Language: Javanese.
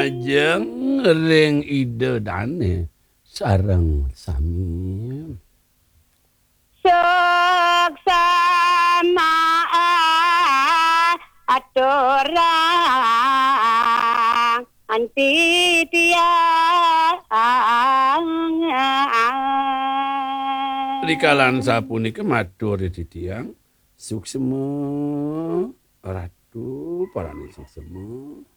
Lajeng ring idedane sareng sami. Suksana aturang anti tiang. Rikalan sapunika matur titiang suksema ratu parani suksema.